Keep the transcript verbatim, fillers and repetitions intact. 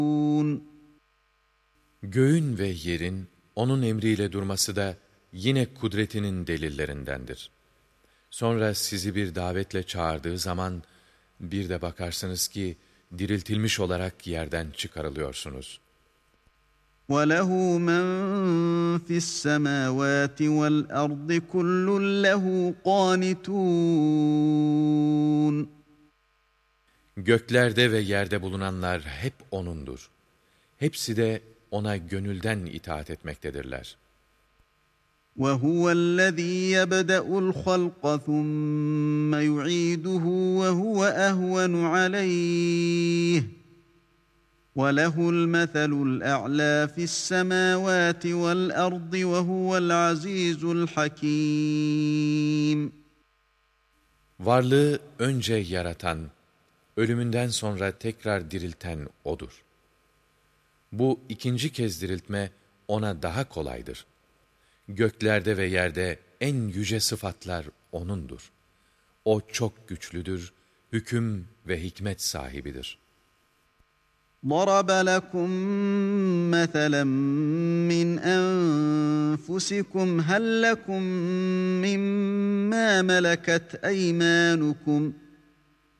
Göğün ve yerin onun emriyle durması da yine kudretinin delillerindendir. Sonra sizi bir davetle çağırdığı zaman bir de bakarsınız ki diriltilmiş olarak yerden çıkarılıyorsunuz. وَلَهُ مَنْ فِي السَّمَاوَاتِ وَالْأَرْضِ كُلٌّ لَهُ قَانِتُونَ Göklerde ve yerde bulunanlar hep O'nundur. Hepsi de O'na gönülden itaat etmektedirler. وَهُوَ الَّذ۪ي يَبْدَأُ الْخَلْقَ ثُمَّ يُعِيدُهُ وَهُوَ أَهْوَنُ عَلَيْهِ وَلَهُ الْمَثَلُ الْأَعْلَى فِي السَّمَاوَاتِ وَالْأَرْضِ وَهُوَ الْعَز۪يزُ الْحَك۪يمُ Varlığı önce yaratan, ölümünden sonra tekrar dirilten O'dur. Bu ikinci kez diriltme O'na daha kolaydır. Göklerde ve yerde en yüce sıfatlar O'nundur. O çok güçlüdür, hüküm ve hikmet sahibidir. ضَرَبَ لَكُم مَّثَلًا مِّنْ أَنفُسِكُمْ هَل لَّكُم مِّمَّا مَلَكَتْ أَيْمَانُكُمْ